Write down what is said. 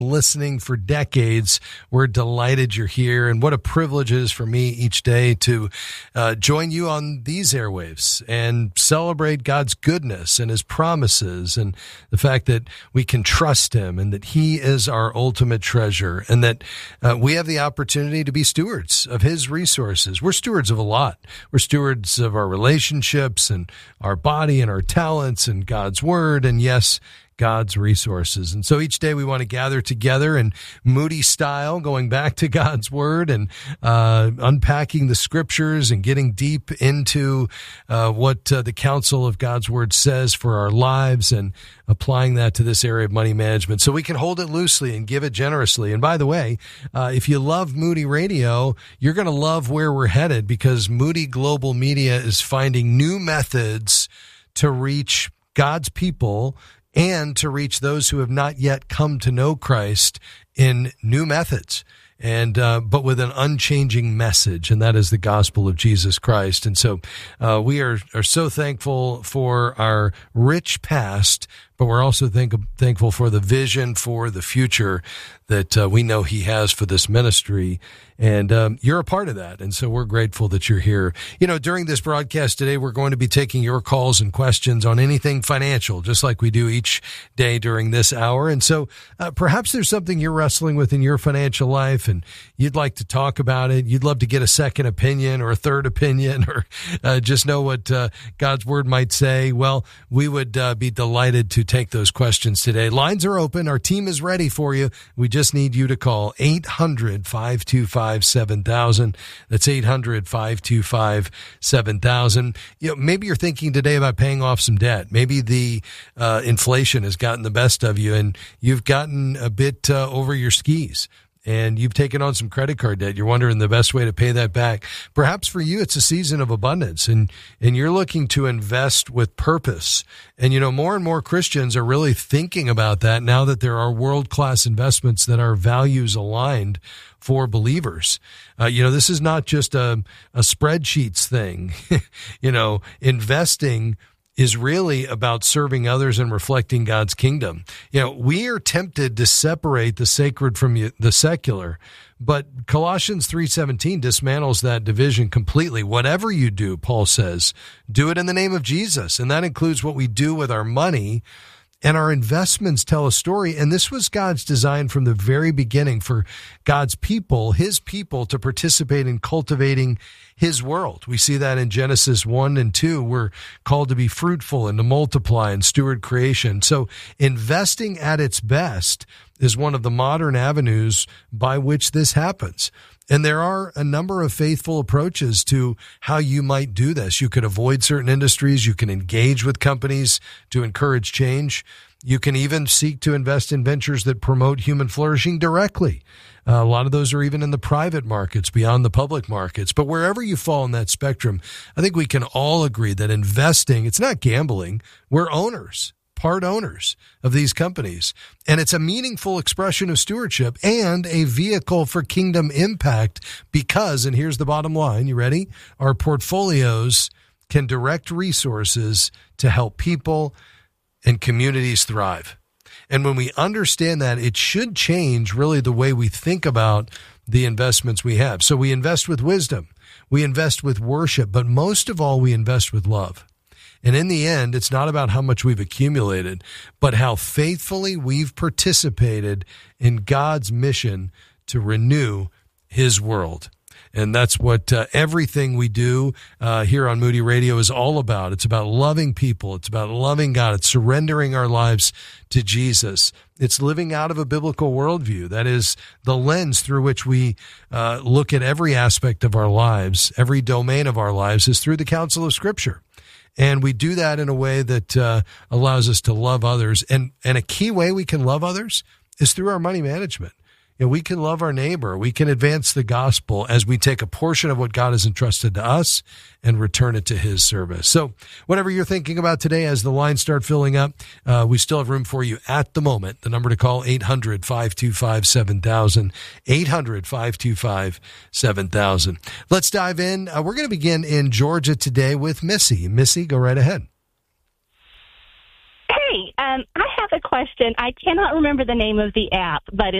listening for decades. We're delighted you're here, and what a privilege it is for me each day to join you on these airwaves and celebrate God's goodness and his promises and the fact that we can trust him and that he is our ultimate treasure and that we have the opportunity to be stewards of his resources. We're stewards of a lot. We're stewards of our relationships and our body and our talents and God's word and, yes, God's resources. And so each day we want to gather together in Moody style, going back to God's word and unpacking the scriptures and getting deep into what the counsel of God's word says for our lives and applying that to this area of money management so we can hold it loosely and give it generously. And by the way, if you love Moody Radio, you're going to love where we're headed because Moody Global Media is finding new methods to reach God's people and to reach those who have not yet come to know Christ in new methods, and but with an unchanging message, and that is the gospel of Jesus Christ. And so we are so thankful for our rich past, but we're also thankful for the vision for the future that we know he has for this ministry. And you're a part of that. And so we're grateful that you're here. You know, during this broadcast today, we're going to be taking your calls and questions on anything financial, just like we do each day during this hour. And so perhaps there's something you're wrestling with in your financial life and you'd like to talk about it. You'd love to get a second opinion or a third opinion or just know what God's word might say. Well, we would be delighted to take those questions today. Lines are open. Our team is ready for you. We just need you to call 800-525-7000. That's 800-525-7000. You know, maybe you're thinking today about paying off some debt. Maybe the inflation has gotten the best of you and you've gotten a bit over your skis. And you've taken on some credit card debt. You're wondering the best way to pay that back. Perhaps for you, it's a season of abundance and you're looking to invest with purpose. And, you know, more and more Christians are really thinking about that now that there are world-class investments that are values aligned for believers. You know, this is not just a spreadsheets thing. You know, investing is really about serving others and reflecting God's kingdom. You know, we are tempted to separate the sacred from the secular, but Colossians 3:17 dismantles that division completely. Whatever you do, Paul says, do it in the name of Jesus. And that includes what we do with our money. And our investments tell a story. And this was God's design from the very beginning for God's people, his people, to participate in cultivating his world. We see that in Genesis 1 and 2. We're called to be fruitful and to multiply and steward creation. So investing at its best is one of the modern avenues by which this happens. And there are a number of faithful approaches to how you might do this. You could avoid certain industries. You can engage with companies to encourage change. You can even seek to invest in ventures that promote human flourishing directly. A lot of those are even in the private markets, beyond the public markets. But wherever you fall in that spectrum, I think we can all agree that investing, it's not gambling. We're owners. Part owners of these companies. And it's a meaningful expression of stewardship and a vehicle for kingdom impact because, and here's the bottom line, you ready? Our portfolios can direct resources to help people and communities thrive. And when we understand that, it should change really the way we think about the investments we have. So we invest with wisdom, we invest with worship, but most of all, we invest with love. And in the end, it's not about how much we've accumulated, but how faithfully we've participated in God's mission to renew his world. And that's what everything we do here on Moody Radio is all about. It's about loving people. It's about loving God. It's surrendering our lives to Jesus. It's living out of a biblical worldview. That is the lens through which we look at every aspect of our lives. Every domain of our lives is through the counsel of Scripture. And we do that in a way that allows us to love others. And a key way we can love others is through our money management. You know, we can love our neighbor. We can advance the gospel as we take a portion of what God has entrusted to us and return it to his service. So whatever you're thinking about today, as the lines start filling up, we still have room for you at the moment. The number to call, 800-525-7000, 800-525-7000. Let's dive in. We're going to begin in Georgia today with Missy. Missy, go right ahead. Hey, I have a question. I cannot remember the name of the app, but